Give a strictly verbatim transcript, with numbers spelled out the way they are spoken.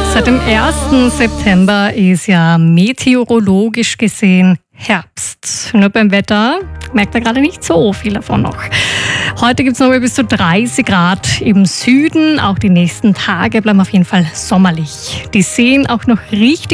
Seit dem ersten September ist ja meteorologisch gesehen Herbst. Nur beim Wetter merkt er gerade nicht so viel davon noch. Heute gibt es noch bis zu dreißig Grad im Süden. Auch die nächsten Tage bleiben auf jeden Fall sommerlich. Die Seen auch noch richtig